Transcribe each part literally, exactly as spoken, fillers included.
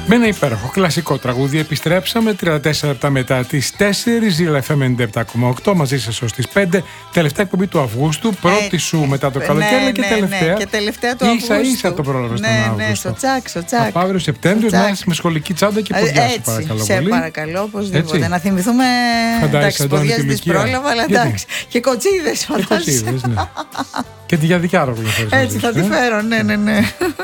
Με ένα υπέροχο κλασικό τραγούδι επιστρέψαμε τριάντα τέσσερα λεπτά μετά τις τέσσερις. Ζήλα εφ εμ ενενήντα επτά κόμμα οκτώ μαζί σας ως τις πέντε. Τελευταία εκπομπή του Αυγούστου. Πρώτη ε, σου μετά το καλοκαίρι ναι, και, ναι, τελευταία. Ναι, και τελευταία του Αυγούστου. Ίσα ίσα το πρόλαβες ναι, τον Αύγουστο. Ναι, στο τσάκ, στο τσάκ. Από αύριο Σεπτέμβριο να είσαι με σχολική τσάντα και ποδιά σου, παρακαλώ. Σε πολύ. παρακαλώ, οπωσδήποτε. Να θυμηθούμε. Εντάξει, ποδιές δεν τις πρόλαβα, αλλά εντάξει. Και κοτσίδες, φαντάζομαι. Και τη γιαδικιά έτσι θα τη φέρω, ναι, ναι, ναι.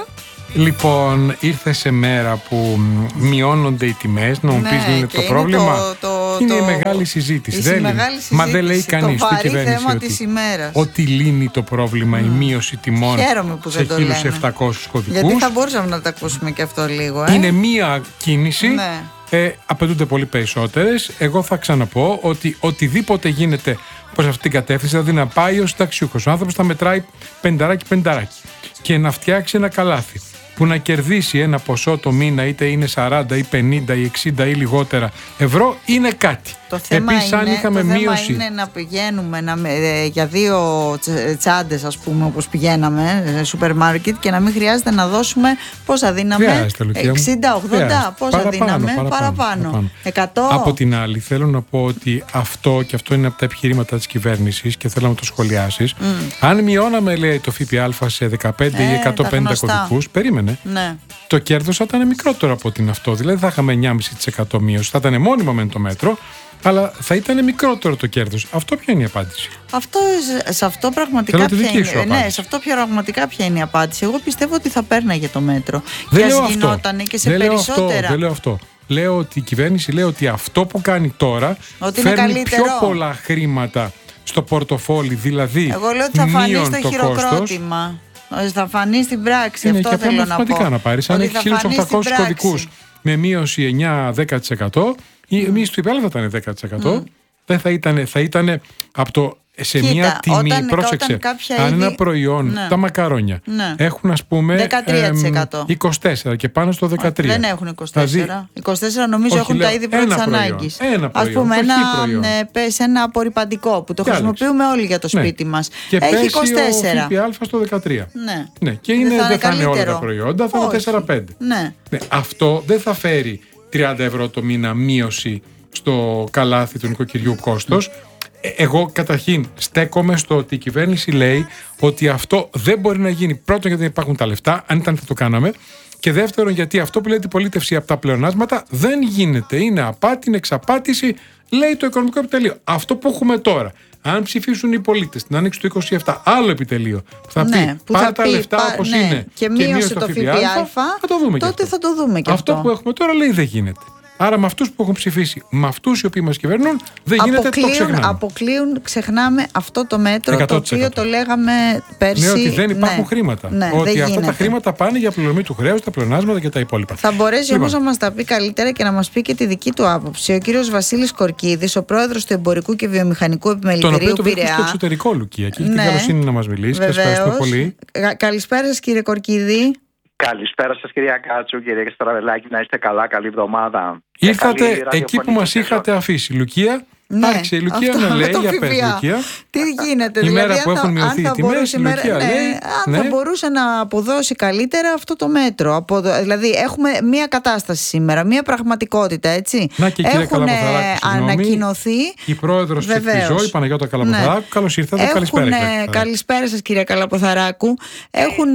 Λοιπόν, ήρθε σε μέρα που μειώνονται οι τιμές, να μου ναι, πεις είναι το είναι πρόβλημα. Το, το, είναι το, η μεγάλη συζήτηση. Η δεν μεγάλη συζήτηση. Μα δεν λέει κανείς το στην κυβέρνηση θέμα ότι, της ημέρας. ότι λύνει το πρόβλημα mm. η μείωση τιμών που σε χίλιους επτακόσιους κωδικούς. Γιατί θα μπορούσαμε να τα ακούσουμε και αυτό λίγο. Ε? Είναι μία κίνηση. Ναι. Ε, απαιτούνται πολύ περισσότερες. Εγώ θα ξαναπώ ότι οτιδήποτε γίνεται προς αυτήν την κατεύθυνση, δηλαδή να πάει ο συνταξιούχος, ο άνθρωπος θα μετράει πενταράκι πενταράκι και να φτιάξει ένα καλάθι που να κερδίσει ένα ποσό το μήνα, είτε είναι σαράντα ή πενήντα ή εξήντα ή λιγότερα ευρώ, είναι κάτι. Το θέμα, Επίσης, είναι, αν είχαμε το μείωση... θέμα είναι να πηγαίνουμε να, ε, για δύο τσάντες, ας πούμε, όπως πηγαίναμε σούπερ μάρκετ και να μην χρειάζεται να δώσουμε πόσα δίναμε, εξήντα ογδόντα, πόσα παραπάνω, δίναμε, παραπάνω, παραπάνω. παραπάνω. εκατό. Από την άλλη, θέλω να πω ότι αυτό, και αυτό είναι από τα επιχειρήματα της κυβέρνησης και θέλω να το σχολιάσεις, mm. αν μειώναμε, λέει, το ΦΠΑ σε δεκαπέντε ε, ή εκατόν πενήντα κωδικούς, περίμενε, ναι. το κέρδος θα ήταν μικρότερο από την αυτό. Δηλαδή θα είχαμε εννιά κόμμα πέντε τοις εκατό μείωση, θα ήταν μόνιμο μεν το μέτρο, αλλά θα ήταν μικρότερο το κέρδος. Αυτό ποια είναι η απάντηση? Αυτό, σε αυτό πραγματικά ποια είναι, ναι, σε αυτό πραγματικά ποια είναι η απάντηση? Εγώ πιστεύω ότι θα πέρναγε το μέτρο. Δεν και λέω ας γινότανε και σε δεν περισσότερα. Λέω αυτό, δεν λέω αυτό. Λέω ότι η κυβέρνηση λέει ότι αυτό που κάνει τώρα ότι φέρνει πιο πολλά χρήματα στο πορτοφόλι. Δηλαδή, εγώ λέω ότι θα φανεί στο χειροκρότημα. Θα φανεί στην πράξη. Είναι αυτό και θέλω να πω. να πάρεις. Αν έχει χίλιους οκτακόσιους κωδικούς με μείωση εννιά με δέκα τοις εκατό, η μείωση του ΦΠΑ θα ήταν δέκα τοις εκατό. Mm. Δεν θα ήταν, θα ήταν από το, σε Κοίτα, μια τιμή, όταν, πρόσεξε, όταν αν ένα προϊόν, ναι. τα μακαρόνια, ναι. έχουν ας πούμε δεκατρία τοις εκατό. είκοσι τέσσερα και πάνω στο δεκατρία. Δεν έχουν είκοσι τέσσερα. είκοσι τέσσερα νομίζω. Όχι, έχουν λέω, τα είδη πρώτης ανάγκης. Ένα προϊόν. Ας πούμε ένα, πες, ένα απορρυπαντικό που το χρησιμοποιούμε όλοι για το σπίτι ναι. μας. Και έχει είκοσι τέσσερα. Και πέσει ο ΦΠΑ στο δεκατρία. Ναι. ναι. Και είναι, δεν θα είναι όλα τα προϊόντα, θα είναι τέσσερα πέντε. Ναι. Αυτό δεν θα φέρει τριάντα ευρώ το μήνα μείωση στο καλάθι του νοικοκυριού κόστος. Εγώ καταρχήν στέκομαι στο ότι η κυβέρνηση λέει ότι αυτό δεν μπορεί να γίνει. Πρώτον, γιατί δεν υπάρχουν τα λεφτά, αν ήταν θα το κάναμε. Και δεύτερον, γιατί αυτό που λέει την πολίτευση από τα πλεονάσματα δεν γίνεται. Είναι απάτη, είναι εξαπάτηση, λέει το Οικονομικό Επιτελείο. Αυτό που έχουμε τώρα, αν ψηφίσουν οι πολίτες την άνοιξη του είκοσι επτά, άλλο επιτελείο που θα ναι, πει πάρε τα λεφτά πά, όπως ναι, είναι και μείωσε το ΦΠΑ, θα το δούμε. Τότε θα το δούμε και αυτό. Αυτό που έχουμε τώρα λέει δεν γίνεται. Άρα με αυτούς που έχουν ψηφίσει, με αυτούς οι οποίοι μας κυβερνούν, δεν γίνεται, το ξεχνάμε. Αποκλείουν, ξεχνάμε αυτό το μέτρο εκατό τοις εκατό. Το οποίο το λέγαμε πέρσι. Ναι, ότι δεν υπάρχουν ναι, χρήματα. Ναι, ότι αυτά γίνεται. τα χρήματα πάνε για πληρωμή του χρέους, τα πλεονάσματα και τα υπόλοιπα. Θα μπορέσει λοιπόν. όμως να μας τα πει καλύτερα και να μας πει και τη δική του άποψη. Ο κύριος Βασίλης Κορκίδης, ο πρόεδρος του Εμπορικού και Βιομηχανικού Επιμελητηρίου Πειραιά. Τον οποίο το βρίσκει στο εξωτερικό, Λουκία. Και έχει την καλοσύνη να μας μιλήσει. Βεβαίως. Πολύ. Καλησπέρα σας, κύριε Κορκίδη. Καλησπέρα σας, κυρία Κάτσου, κύριε Στραβελάκη, να είστε καλά, καλή εβδομάδα. Ήρθατε εκεί που μας είχατε αφήσει, Λουκία. Ναι, άρχισε η Λουκία να λέει, για πες Λουκία. Τι γίνεται, η δηλαδή, μέρα που έχουν μειωθεί οι τιμές, η Λουκία ναι, λέει. Αν ναι. θα μπορούσε να αποδώσει καλύτερα αυτό το μέτρο. Από, δηλαδή έχουμε μία κατάσταση σήμερα, μία πραγματικότητα, έτσι. Να και η έχουν ανακοινωθεί. Η πρόεδρος της ΕΚΤΙΖΟ, η Παναγιώτα Καλαποθαράκου. Ναι. Καλώς ήρθατε, καλησπέρα. Καλησπέρα σας, κυρία Καλαποθαράκου. Έχουν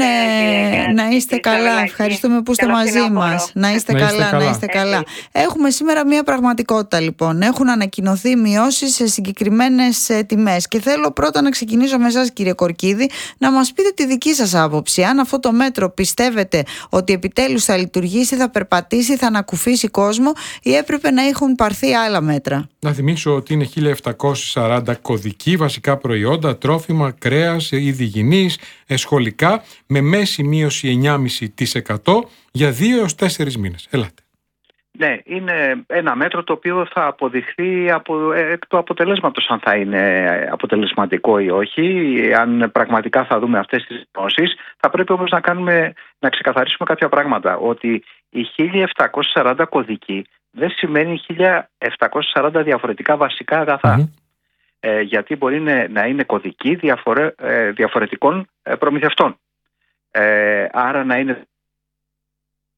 να είστε καλά, ευχαριστούμε που είστε μαζί μας. Να είστε καλά, να είστε καλά. Έχουμε σήμερα μία πραγματικότητα, λοιπόν. Έχουν ανακοινωθεί μειώσεις σε συγκεκριμένες τιμές. Και θέλω πρώτα να ξεκινήσω με εσάς, κύριε Κορκίδη, να μας πείτε τη δική σας άποψη. Αν αυτό το μέτρο πιστεύετε ότι επιτέλους θα λειτουργήσει, θα περπατήσει, θα ανακουφίσει κόσμο, ή έπρεπε να έχουν πάρθει άλλα μέτρα? Να θυμίσω ότι είναι χίλια επτακόσιοι σαράντα κωδικοί, βασικά προϊόντα, τρόφιμα, κρέας, είδη υγιεινής, σχολικά, με μέση μείωση εννιά κόμμα πέντε τοις εκατό για δύο έως τέσσερις μήνες. Ελάτε. Ναι, είναι ένα μέτρο το οποίο θα αποδειχθεί από, εκ του αποτελέσματος αν θα είναι αποτελεσματικό ή όχι. Αν πραγματικά θα δούμε αυτές τις γνώσεις, θα πρέπει όμως να, κάνουμε, να ξεκαθαρίσουμε κάποια πράγματα. Ότι οι χίλια επτακόσιοι σαράντα κωδικοί δεν σημαίνει χίλια επτακόσια σαράντα διαφορετικά βασικά αγαθά. Mm-hmm. Ε, γιατί μπορεί να είναι κωδικοί διαφορε, ε, διαφορετικών προμηθευτών. Ε, άρα να είναι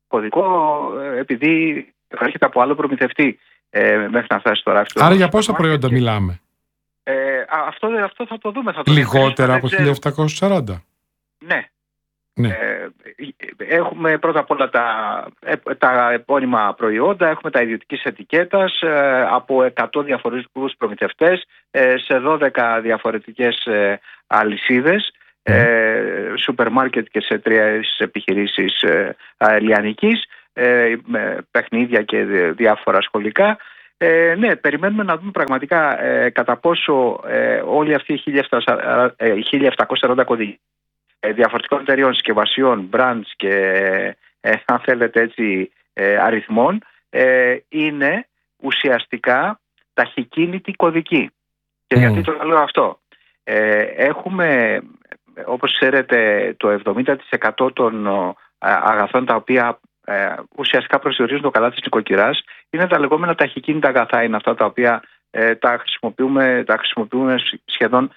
κωδικό, επειδή έρχεται από άλλο προμηθευτή ε, μέχρι να φτάσει στο ράφι. Άρα για πόσα προϊόντα και... μιλάμε? Ε, αυτό, αυτό θα το δούμε. Θα το Λιγότερα από χίλια επτακόσια σαράντα. Ναι. Ναι. Ε, έχουμε πρώτα απ' όλα τα, τα επώνυμα προϊόντα, έχουμε τα ιδιωτικής ετικέτας ε, από εκατό διαφορετικούς προμηθευτές ε, σε δώδεκα διαφορετικές ε, αλυσίδες, ε, σούπερ μάρκετ και σε τρία επιχειρήσεις ε, λιανικής, ε, με παιχνίδια και διάφορα σχολικά. Ε, ναι, περιμένουμε να δούμε πραγματικά ε, κατά πόσο ε, όλοι αυτοί οι χίλια επτακόσια σαράντα κωδικοί διαφορετικών εταιριών, συσκευασιών, brands και ε, αν θέλετε έτσι ε, αριθμών ε, είναι ουσιαστικά ταχυκίνητη κωδική. Και mm. γιατί το λέω αυτό? Ε, έχουμε, όπως ξέρετε, το εβδομήντα τοις εκατό των ε, αγαθών τα οποία ε, ουσιαστικά προσδιορίζουν το καλάθι της νοικοκυράς είναι τα λεγόμενα ταχυκίνητα αγαθά. Είναι αυτά τα οποία ε, τα, χρησιμοποιούμε, τα χρησιμοποιούμε σχεδόν.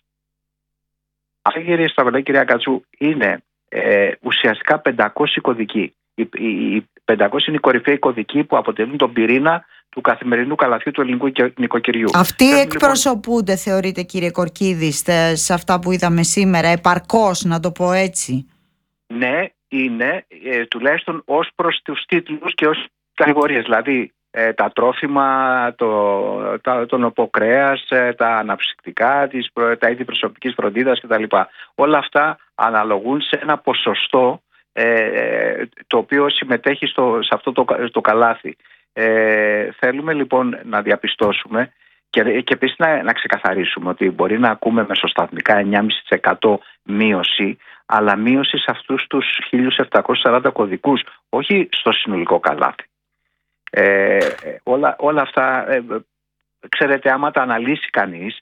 Αυτή, κυρία Σταυρλάκη, κυρία Κατσού, είναι ε, ουσιαστικά πεντακόσιοι κωδικοί. Οι, οι, οι πεντακόσιοι είναι οι κορυφαίοι κωδικοί που αποτελούν τον πυρήνα του καθημερινού καλαθιού του ελληνικού νοικοκυριού. Αυτοί Πρέπει, εκπροσωπούνται, λοιπόν... θεωρείτε, κύριε Κορκίδη, σε αυτά που είδαμε σήμερα, επαρκώς, να το πω έτσι? Ναι, είναι, ε, τουλάχιστον ως προς τους τίτλους και ως κατηγορίες. Δηλαδή, Ε, τα τρόφιμα, το, τα, το νοποκρέας, ε, τα αναψυκτικά, τις, τα είδη προσωπικής φροντίδας κτλ. Όλα αυτά αναλογούν σε ένα ποσοστό ε, το οποίο συμμετέχει στο, σε αυτό το, το καλάθι. Ε, θέλουμε λοιπόν να διαπιστώσουμε και, και επίσης να, να ξεκαθαρίσουμε ότι μπορεί να ακούμε μεσοσταθμικά εννιά κόμμα πέντε τοις εκατό μείωση, αλλά μείωση σε αυτούς τους χίλια επτακόσιους σαράντα κωδικούς, όχι στο συνολικό καλάθι. Ε, όλα, όλα αυτά, ε, ξέρετε, άμα τα αναλύσει κανείς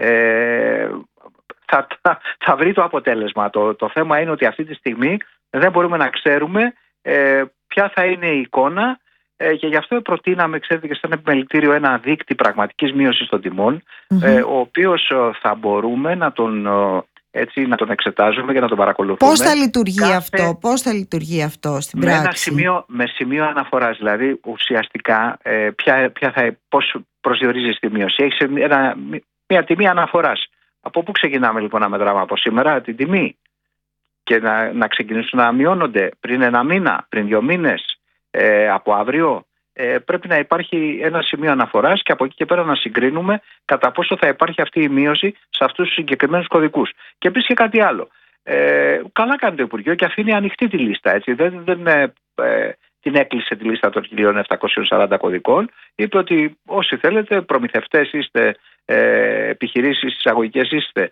ε, θα, θα, θα βρει το αποτέλεσμα. Το, το θέμα είναι ότι αυτή τη στιγμή δεν μπορούμε να ξέρουμε ε, ποια θα είναι η εικόνα ε, και γι' αυτό προτείναμε, ξέρετε, και σαν επιμελητήριο ένα δείκτη πραγματικής μείωσης των τιμών, mm-hmm. ε, ο οποίος θα μπορούμε να τον... έτσι, να τον εξετάζουμε και να τον παρακολουθούμε. Πώς θα λειτουργεί κάθε... αυτό, πώς θα λειτουργεί αυτό στην με πράξη? Ένα σημείο, με σημείο αναφοράς, δηλαδή ουσιαστικά ε, ποια, ποια θα, πώς προσδιορίζεις τη μείωση. Έχεις ένα, μια τιμή αναφοράς. Από πού ξεκινάμε λοιπόν να μετράμε? Από σήμερα την τιμή και να, να ξεκινήσουν να μειώνονται πριν ένα μήνα, πριν δύο μήνες, ε, από αύριο. Ε, πρέπει να υπάρχει ένα σημείο αναφοράς και από εκεί και πέρα να συγκρίνουμε κατά πόσο θα υπάρχει αυτή η μείωση σε αυτούς τους συγκεκριμένους κωδικούς. Και επίσης και κάτι άλλο. Ε, καλά κάνει το Υπουργείο και αφήνει ανοιχτή τη λίστα. Έτσι. Δεν, δεν ε, ε, την έκλεισε τη λίστα των χίλια επτακόσιων σαράντα κωδικών. Είπε ότι όσοι θέλετε, προμηθευτές είστε, ε, επιχειρήσεις εισαγωγικές είστε,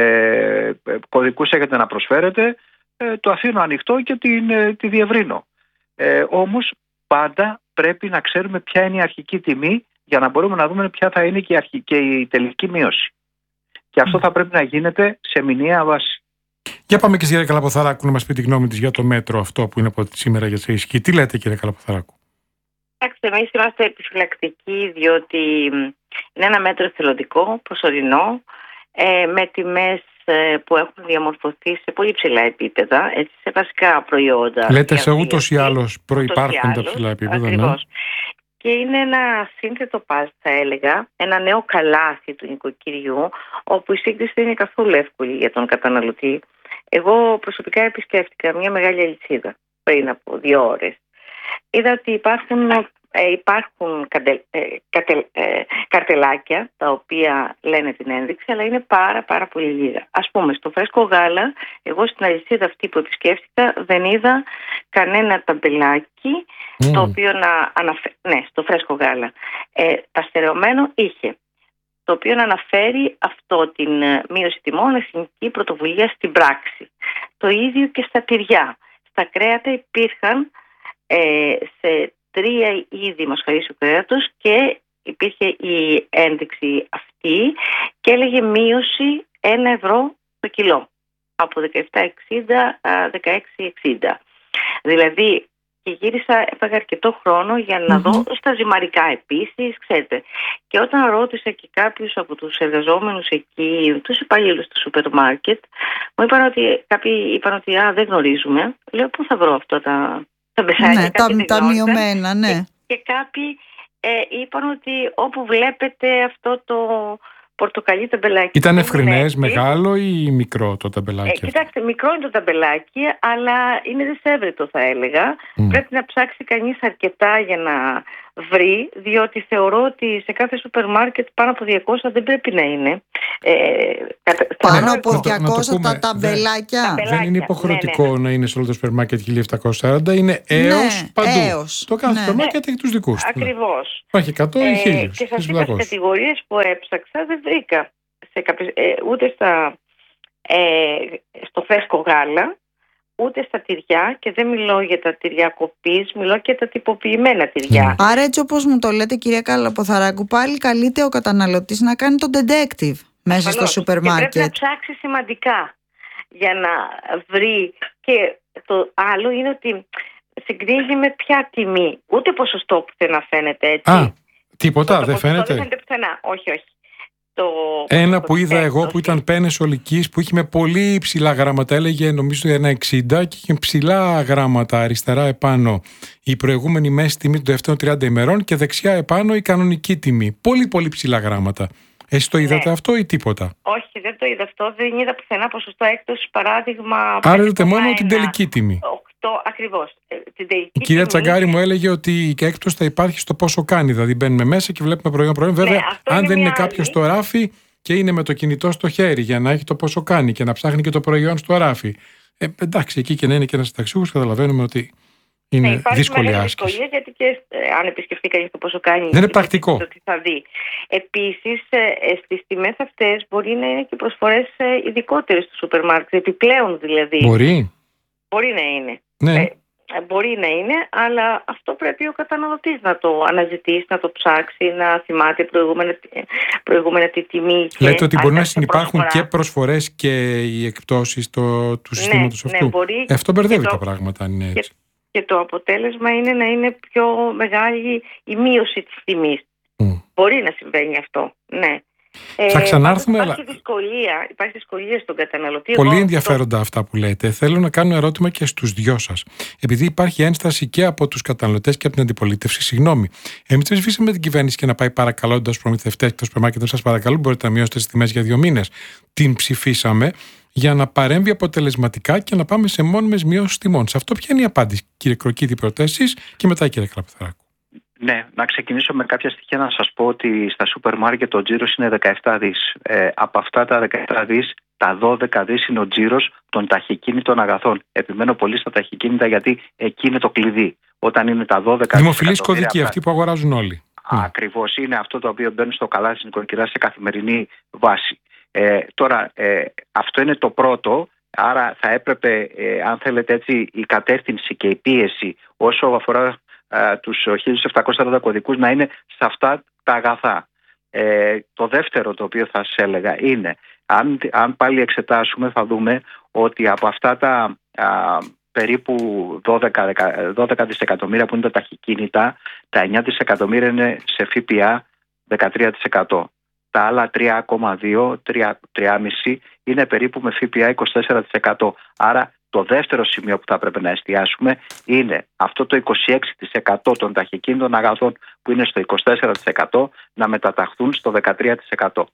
ε, κωδικούς έχετε να προσφέρετε, ε, το αφήνω ανοιχτό και την, ε, τη διευρύνω. Ε, όμως πάντα πρέπει να ξέρουμε ποια είναι η αρχική τιμή για να μπορούμε να δούμε ποια θα είναι και η, αρχική, και η τελική μείωση. Και αυτό θα πρέπει να γίνεται σε μηνιαία βάση. Για πάμε και στη κυρία Καλαποθαράκου να μας πει τη γνώμη της για το μέτρο αυτό που είναι από σήμερα για σε ισχύ. Τι λέτε, κύριε Καλαποθαράκου? Κοιτάξτε, εμείς είμαστε επιφυλακτικοί, διότι είναι ένα μέτρο εθελοντικό, προσωρινό, ε, με τιμές που έχουν διαμορφωθεί σε πολύ ψηλά επίπεδα, έτσι, σε βασικά προϊόντα. Λέτε σε ούτως ή άλλως προϋπάρχουν τα ψηλά επίπεδα. Ακριβώς. Ναι. Και είναι ένα σύνθετο παζ, θα έλεγα, ένα νέο καλάθι του νοικοκυριού, όπου η σύγκριση δεν είναι καθόλου εύκολη για τον καταναλωτή. Εγώ προσωπικά επισκέφτηκα μια μεγάλη αλυσίδα πριν από δύο ώρες. Είδα ότι υπάρχουν, ε, υπάρχουν καντελ, ε, κατελ, ε, καρτελάκια τα οποία λένε την ένδειξη, αλλά είναι πάρα πάρα πολύ λίγα. Ας πούμε, στο φρέσκο γάλα, εγώ στην αλυσίδα αυτή που επισκέφτηκα δεν είδα κανένα ταμπελάκι mm. το οποίο να αναφέρει, ναι, στο φρέσκο γάλα. Ε, τα στερεωμένο είχε, το οποίο να αναφέρει αυτό την μείωση τιμών, εθνική πρωτοβουλία στην πράξη. Το ίδιο και στα τυριά. Στα κρέατα υπήρχαν ε, σε τρία είδη μοσχαρίσιου κρέατος και υπήρχε η ένδειξη αυτή και έλεγε μείωση ένα ευρώ το κιλό από δεκαεπτά εξήντα α δεκαέξι εξήντα. Δηλαδή, και γύρισα, έφαγα αρκετό χρόνο για να mm-hmm. δω στα ζυμαρικά επίσης, ξέρετε. Και όταν ρώτησα και κάποιους από τους εργαζόμενους εκεί, τους υπαλλήλους του σούπερ μάρκετ, μου είπαν ότι κάποιοι είπαν ότι α, δεν γνωρίζουμε. Λέω, πού θα βρω αυτά τα, ταμπελάκια. Ναι, τα, τα μειωμένα, ναι. Και, και κάποιοι ε, είπαν ότι όπου βλέπετε αυτό το πορτοκαλί ταμπελάκι. Ήταν ευκρινές, μεγάλο ή μικρό το ταμπελάκι? Ε, κοιτάξτε, μικρό είναι το ταμπελάκι, αλλά είναι δυσέβρετο θα έλεγα. Mm. Πρέπει να ψάξει κανείς αρκετά για να βρει, διότι θεωρώ ότι σε κάθε σούπερ μάρκετ πάνω από διακόσια δεν πρέπει να είναι. Ε, πάνω από διακόσια τα ταμπελάκια. Δεν, δεν είναι υποχρεωτικό ναι, ναι. να είναι σε όλο το σούπερ μάρκετ χίλια επτακόσια σαράντα, είναι έως ναι, παντού. Έως. Το κάθε ναι. σούπερ μάρκετ έχει τους δικούς του. Ακριβώς. Υπάρχει εκατό ή χίλια. Και σας είπα στις κατηγορίες που έψαξα δεν βρήκα σε κάποιες, ε, ούτε στα, ε, στο φρέσκο γάλα, ούτε στα τυριά, και δεν μιλώ για τα τυριά κοπής, μιλώ και τα τυποποιημένα τυριά. Άρα έτσι όπως μου το λέτε, κυρία Καλαποθαράκου, πάλι καλείται ο καταναλωτής να κάνει το detective μέσα στο σούπερ μάρκετ. Πρέπει να ψάξει σημαντικά για να βρει. Και το άλλο είναι ότι συγκρίνει με ποια τιμή. Ούτε ποσοστό πουθενά φαίνεται έτσι. Α, τίποτα, δεν φαίνεται. Δεν φαίνεται πουθενά, όχι, όχι. Το, ένα το που είδα εγώ που ήταν πένες ολικής, που είχε με πολύ υψηλά γράμματα, έλεγε νομίζω ένα εξήντα και είχε ψηλά γράμματα αριστερά επάνω η προηγούμενη μέση τιμή των τελευταίων τριάντα ημερών και δεξιά επάνω η κανονική τιμή. Πολύ πολύ ψηλά γράμματα. Εσείς το είδατε ναι. αυτό ή τίποτα? Όχι, δεν το είδα αυτό. Δεν είδα πουθενά ποσοστό έκπτωση, παράδειγμα. Άρα είδατε μόνο την τελική τιμή. οκτώ ακριβώς. Την τελική η κυρία τιμή... Τσαγκάρη μου έλεγε ότι η έκπτωση θα υπάρχει στο πόσο κάνει. Δηλαδή μπαίνουμε μέσα και βλέπουμε προϊόν προϊόν. Βέβαια, ναι, αν δεν είναι κάποιο στο ράφι και είναι με το κινητό στο χέρι για να έχει το πόσο κάνει και να ψάχνει και το προϊόν στο ράφι. Ε, εντάξει, εκεί και να είναι και ένας ταξιούχος, καταλαβαίνουμε ότι είναι ναι, δύσκολη άσκηση. Δυσκολία, γιατί και ε, αν επισκεφτεί κανείς το πόσο κάνει, δεν είναι πρακτικό. Το τι θα δει. Επίσης, ε, ε, στις τιμές αυτές μπορεί να είναι και προσφορές ε, ειδικότερες στο σούπερ μάρκετ, επιπλέον δηλαδή. Μπορεί. Μπορεί να είναι. Ναι. Ε, Μπορεί να είναι, αλλά αυτό πρέπει ο καταναλωτής να το αναζητήσει, να το ψάξει, να θυμάται προηγούμενα, προηγούμενα τη τιμή. Λέτε ότι μπορεί να συνυπάρχουν προσφορά. Και προσφορές και οι εκπτώσεις το, του συστήματος ναι, αυτού. Ναι, μπορεί. Ε, αυτό μπερδεύει το, τα πράγματα, αν είναι έτσι. Και, και το αποτέλεσμα είναι να είναι πιο μεγάλη η μείωση της τιμής. Mm. Μπορεί να συμβαίνει αυτό, ναι. Θα ξανάρθουμε, υπάρχει, αλλά... δυσκολία, υπάρχει δυσκολία στον καταναλωτή. Πολύ Εγώ, ενδιαφέροντα το... αυτά που λέτε. Θέλω να κάνω ερώτημα και στους δυο σας. Επειδή υπάρχει ένσταση και από τους καταναλωτές και από την αντιπολίτευση, συγγνώμη. Εμείς δεν σβήσαμε την κυβέρνηση και να πάει παρακαλώντας τους προμηθευτές και το σούπερ μάρκετ, σας παρακαλώ, μπορείτε να μειώσετε τις τιμές για δύο μήνες. Την ψηφίσαμε για να παρέμβει αποτελεσματικά και να πάμε σε μόνιμες μειώσεις τιμών. Σε αυτό ποια είναι η απάντηση, κύριε Κροκίδη, προτάσεις και μετά, κύριε Καλαποθαράκου? Ναι, να ξεκινήσω με κάποια στοιχεία να σας πω ότι στα σούπερ μάρκετ ο τζίρος είναι δεκαεπτά δις. Ε, από αυτά τα δεκαεπτά δις, τα δώδεκα δις είναι ο τζίρος των ταχυκίνητων αγαθών. Επιμένω πολύ στα ταχυκίνητα γιατί εκεί είναι το κλειδί. Όταν είναι τα δώδεκα δημοφιλείς κωδικοί, αυτοί που αγοράζουν όλοι. Ακριβώς, είναι αυτό το οποίο μπαίνουν στο καλάθι της νοικοκυράς σε καθημερινή βάση. Ε, τώρα, ε, αυτό είναι το πρώτο. Άρα θα έπρεπε, ε, αν θέλετε έτσι, η κατεύθυνση και η πίεση όσο αφορά Uh, τους χίλια επτακόσια σαράντα κωδικούς να είναι σε αυτά τα αγαθά. Ε, το δεύτερο το οποίο θα σας έλεγα είναι, αν, αν πάλι εξετάσουμε θα δούμε ότι από αυτά τα α, περίπου δώδεκα, δώδεκα δισεκατομμύρια που είναι τα ταχυκίνητα, τα εννιά δισεκατομμύρια είναι σε ΦΠΑ δεκατρία τοις εκατό. Τα άλλα τρία κόμμα δύο, τρία κόμμα πέντε είναι περίπου με ΦΠΑ είκοσι τέσσερα τοις εκατό. Άρα το δεύτερο σημείο που θα πρέπει να εστιάσουμε είναι αυτό το είκοσι έξι τοις εκατό των ταχυκίνητων αγαθών που είναι στο είκοσι τέσσερα τοις εκατό να μεταταχθούν στο δεκατρία τοις εκατό.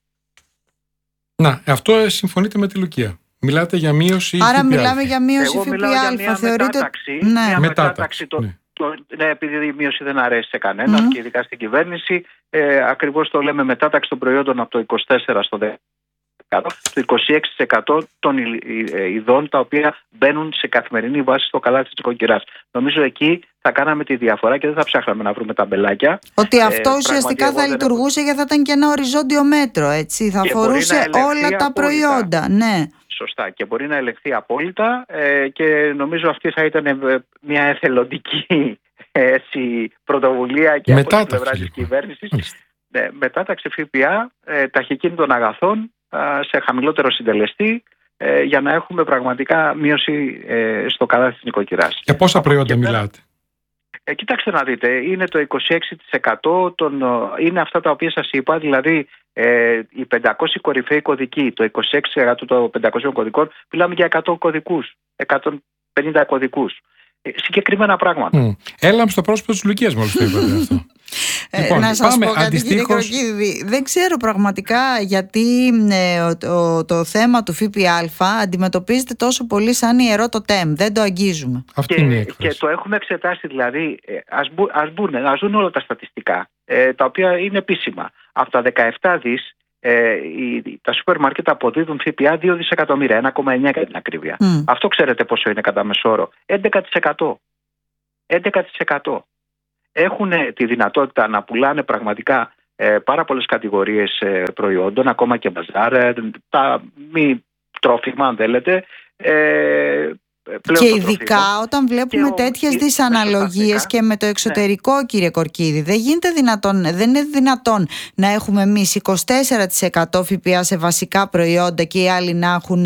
Να, αυτό συμφωνείτε με τη Λουκία. Μιλάτε για μείωση Άρα ΦΠΑ. μιλάμε για μείωση ΦΠΑ. Θεωρείτε... Μετάταξη. Ναι, μια μετάταξη. Το... Ναι. Το... ναι, επειδή η μείωση δεν αρέσει σε κανέναν mm. και ειδικά στην κυβέρνηση, ε, ακριβώς το λέμε μετάταξη των προϊόντων από το είκοσι τέσσερα στο δεκατρία τοις εκατό, το είκοσι έξι τοις εκατό των ειδών τα οποία μπαίνουν σε καθημερινή βάση στο καλάθι της νοικοκυράς. Νομίζω εκεί θα κάναμε τη διαφορά και δεν θα ψάχναμε να βρούμε τα μπελάκια. Ότι αυτό ε, ουσιαστικά θα λειτουργούσε έχω... γιατί θα ήταν και ένα οριζόντιο μέτρο, έτσι. Θα αφορούσε όλα τα απόλυτα. Προϊόντα. Ναι. Σωστά. Και μπορεί να ελεγχθεί απόλυτα ε, και νομίζω αυτή θα ήταν μια εθελοντική έτσι, πρωτοβουλία και από την πλευρά της κυβέρνησης. Ναι, μετάταξη ΦΠΑ ε, ταχυκίνητων αγαθών σε χαμηλότερο συντελεστή ε, για να έχουμε πραγματικά μείωση ε, στο καλάθι της νοικοκυράς. Για πόσα προϊόντα μιλάτε? Ε, κοιτάξτε να δείτε, είναι το είκοσι έξι τοις εκατό των, είναι αυτά τα οποία σας είπα, δηλαδή ε, οι πεντακόσιοι κορυφαίοι κωδικοί, το είκοσι έξι τοις εκατό των πεντακοσίων κωδικών, μιλάμε για εκατό κωδικούς, εκατόν πενήντα κωδικούς. συγκεκριμένα πράγματα. Mm. Έλα στο πρόσωπο της Λουκίας μόλις το είπατε αυτό. Λοιπόν, να σας πω κάτι, κύριε Κροκίδη, δεν ξέρω πραγματικά γιατί ε, το, το θέμα του ΦΠΑ αντιμετωπίζεται τόσο πολύ σαν ιερό το τέμ. Δεν το αγγίζουμε. Αυτή και, είναι η έκφραση. Και το έχουμε εξετάσει, δηλαδή, ας, μπου, ας, μπουν, ας δουν όλα τα στατιστικά, ε, τα οποία είναι επίσημα. Από τα δεκαεπτά δις, ε, οι, τα σούπερ μάρκετ αποδίδουν ΦΠΑ δύο δισεκατομμύρια, ένα κόμμα εννιά για την ακρίβεια. Mm. Αυτό ξέρετε πόσο είναι κατά μεσόρο? έντεκα τοις εκατό. έντεκα τοις εκατό. Έχουν τη δυνατότητα να πουλάνε πραγματικά ε, πάρα πολλές κατηγορίες ε, προϊόντων, ακόμα και μπαζάρ, ε, τα μη τρόφιμα αν θέλετε, ε, και ειδικά όταν βλέπουμε και τέτοιες δυσαναλογίες και με το εξωτερικό, ναι. Κύριε Κορκίδη, δεν γίνεται δυνατόν, δεν είναι δυνατόν να έχουμε εμείς είκοσι τέσσερα τοις εκατό ΦΠΑ σε βασικά προϊόντα και οι άλλοι να έχουν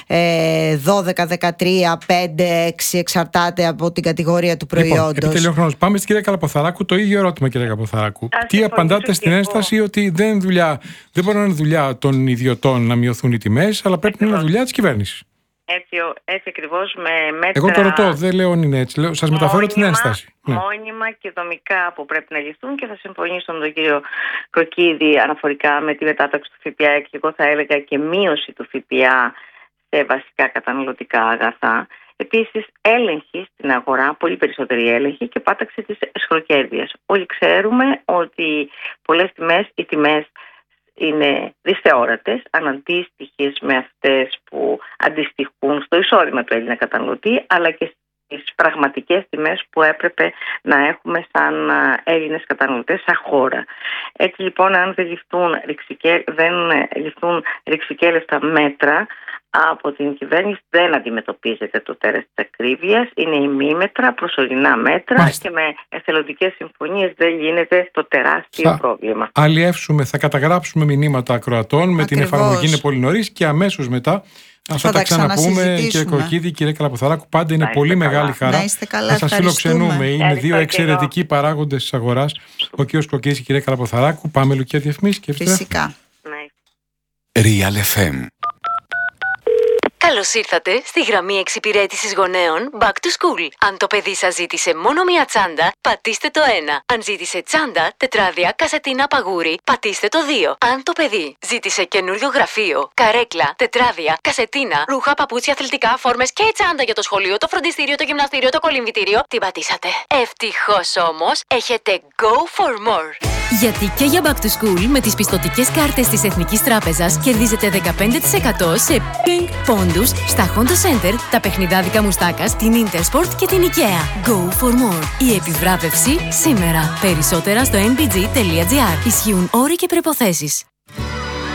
ε, δώδεκα, δεκατρία, πέντε, έξι, εξαρτάται από την κατηγορία του προϊόντος. Λοιπόν, επειδή χρόνος, πάμε στην κυρία Καλαποθαράκου. Το ίδιο ερώτημα, κυρία Καλαποθαράκου. Τι απαντάτε στην ένσταση ότι δεν, είναι δουλειά, δεν μπορεί να είναι δουλειά των ιδιωτών να μειωθούν οι τιμές, αλλά πρέπει να είναι δουλειά της κυβέρνησης? Έτσι, έτσι ακριβώς με μέτρα. Εγώ το ρωτώ, δεν λέω αν είναι έτσι. Λέω, σας μεταφέρω μόνιμα, την ένσταση. Μόνιμα και δομικά που πρέπει να λυθούν, και θα συμφωνήσω με τον κύριο Κροκίδη αναφορικά με τη μετάταξη του ΦΠΑ, και εγώ θα έλεγα και μείωση του ΦΠΑ σε βασικά καταναλωτικά αγαθά. Επίσης, έλεγχη στην αγορά, πολύ περισσότερη έλεγχη, και πάταξη της εσχροκέρδειας. Όλοι ξέρουμε ότι πολλές τιμές, οι τιμές είναι δυσθεώρατες, αναντίστοιχες με αυτές που αντιστοιχούν στο εισόδημα του Έλληνα καταναλωτή, αλλά και στις πραγματικές τιμές που έπρεπε να έχουμε σαν Έλληνες καταναλωτές, σαν χώρα. Έτσι λοιπόν, αν δεν ληφθούν, ρηξικέ, δεν ληφθούν ρηξικέλευτα μέτρα από την κυβέρνηση, δεν αντιμετωπίζεται το τέρας της ακρίβειας. Είναι ημίμετρα, προσωρινά μέτρα. Μάλιστα. Και με εθελοντικές συμφωνίες δεν γίνεται το τεράστιο θα πρόβλημα. Αλλιεύσουμε, θα καταγράψουμε μηνύματα ακροατών. Ακριβώς. Με την εφαρμογή είναι πολύ νωρίς και αμέσως μετά θα, θα τα ξαναπούμε. Κύριε Κορκίδη, κύριε Καλαποθαράκου, πάντα είναι πολύ καλά. Μεγάλη χαρά να, να σας φιλοξενούμε. Είναι δύο εξαιρετικοί παράγοντες της αγοράς, ο κύριος Κορκίδης και η κυρία Καλαποθαράκου. Πάμε Λουκία διαφημίσεις και φυσικά. Real εφ εμ. Καλώς ήρθατε στη γραμμή εξυπηρέτησης γονέων Back to School. Αν το παιδί σας ζήτησε μόνο μία τσάντα, πατήστε το ένα. Αν ζήτησε τσάντα, τετράδια, κασετίνα, παγούρι, πατήστε το δύο. Αν το παιδί ζήτησε καινούριο γραφείο, καρέκλα, τετράδια, κασετίνα, ρούχα, παπούτσια, αθλητικά, φόρμες και τσάντα για το σχολείο, το φροντιστήριο, το γυμναστήριο, το κολυμβητήριο, την πατήσατε. Ευτυχώς όμως, έχετε Go for More. Γιατί και για Back to School με τις πιστωτικές κάρτες της Εθνικής Τράπεζας κερδίζετε δεκαπέντε τοις εκατό σε Pink πόντους στα Honda Center, τα παιχνιδάδικα Μουστάκας, την Intersport και την IKEA. Go for more. Η επιβράβευση σήμερα. Περισσότερα στο εν μπι τζι τελεία τζι άρ. Ισχύουν όροι και προϋποθέσεις.